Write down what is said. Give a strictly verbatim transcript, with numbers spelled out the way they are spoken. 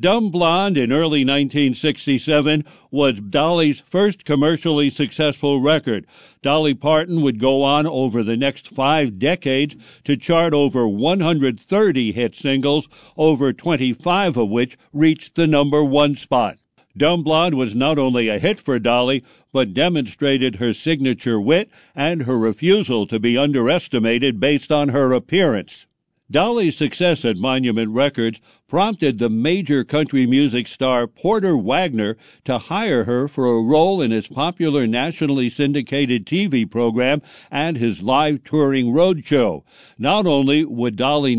Dumb Blonde in early nineteen sixty-seven was Dolly's first commercially successful record. Dolly Parton would go on over the next five decades to chart over one hundred thirty hit singles, over twenty-five of which reached the number one spot. Dumb Blonde was not only a hit for Dolly, but demonstrated her signature wit and her refusal to be underestimated based on her appearance. Dolly's success at Monument Records prompted the major country music star Porter Wagoner to hire her for a role in his popular nationally syndicated T V program and his live touring roadshow. Not only would Dolly